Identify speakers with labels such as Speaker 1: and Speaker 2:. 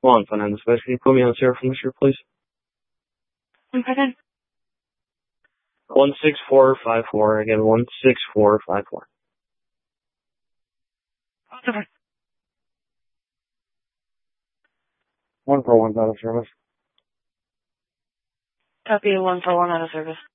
Speaker 1: One fun on the space. Can you put me on zero from the ship, please?
Speaker 2: One second.
Speaker 1: 16454. Again, 16454.
Speaker 2: Over.
Speaker 1: 141 out of service.
Speaker 2: Copy 141 out of service.